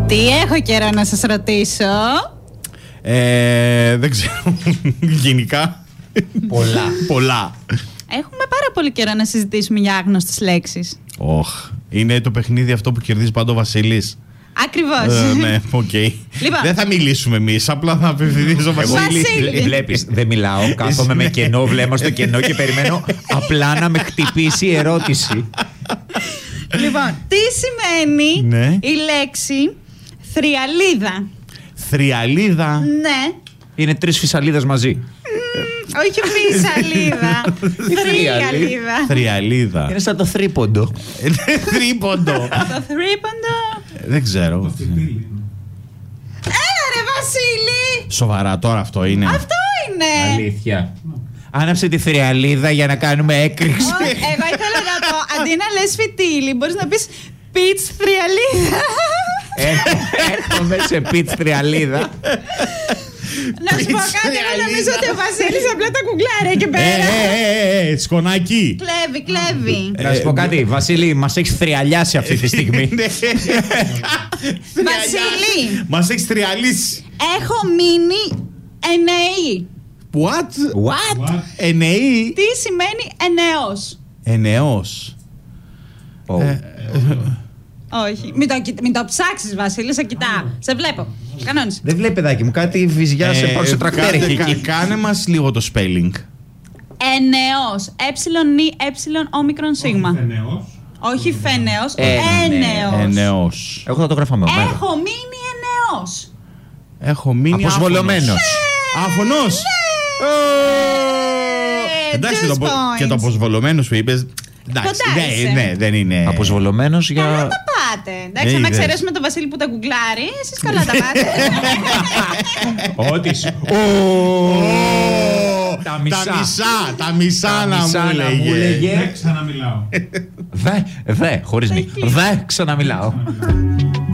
Τι έχω καιρό να σας ρωτήσω? Δεν ξέρω. Γενικά. Πολλά. Έχουμε πάρα πολύ καιρό να συζητήσουμε για άγνωστες λέξεις. Είναι το παιχνίδι αυτό που κερδίζει πάντα ο Βασίλης. Ακριβώς. Ναι, οκ. Λοιπόν. Δεν θα μιλήσουμε εμείς, απλά θα απευθυνθεί ο Βασίλης. Βλέπεις, δεν μιλάω. Κάθομαι με κενό βλέμμα στο κενό και περιμένω απλά να με χτυπήσει η ερώτηση. Λοιπόν, τι σημαίνει Ναι. η λέξη θριαλίδα? Θριαλίδα. Ναι. Είναι 3 φυσαλίδες μαζί. Όχι φυσαλίδα. Θριαλίδα. Θριαλίδα. Είναι σαν το θρίποντο. Τρίποντο. Το θρίποντο. Δεν ξέρω. Έλα ρε Βασίλη! Σοβαρά τώρα αυτό είναι. Αυτό είναι! Αλήθεια. Άναψε τη θριαλίδα για να κάνουμε έκρηξη. Όχι, εγώ ήθελα να πω, αντί να λες φυτίλι, μπορείς να πεις πιτς θριαλίδα. Έρχομαι σε πιτς θριαλίδα. Να σου πω κάτι, εγώ νομίζω ότι ο Βασίλης απλά τα κουγκλάρει εκεί πέρα. Σκονάκι. Κλέβει. Να σου πω κάτι, Βασίλη, μας έχεις θριαλιάσει αυτή τη στιγμή. Βασίλη, Μας έχεις θριαλίσει. έχω μείνει ενεή. What? Ενεή. Τι σημαίνει ενεός? Ενεός. Όχι, μην το ψάξεις Βασίλη, σε κοιτά. Σε βλέπω. Κανόνισε. Δεν βλέπει παιδάκι μου, κάτι βυζιά σε προς το τρακτέρ έχει εκεί. Κάνε μας λίγο το spelling. Ενεός. όμικρον σίγμα. Όχι φενεός. Ενεός. Ενεός. Εγώ θα το γράφω με ωμέγα. Έχω μείνει ενεός. Έχω μείνει Αποσβολωμένος. Άφωνος. Εντάξει, just και το points. αποσβολωμένος που είπες. Εντάξει, ναι, δεν είναι. Αποσβολωμένος Καλά για... τα πάτε. Εντάξει, αν εξαιρέσουμε τον Βασίλη που τα γκουγκλάρει, εσείς καλά τα πάτε. Ό,τι σου... Τα μισά να μου λέγε. Δεν ξαναμιλάω. Δε, χωρίς νι. Δε, ξαναμιλάω.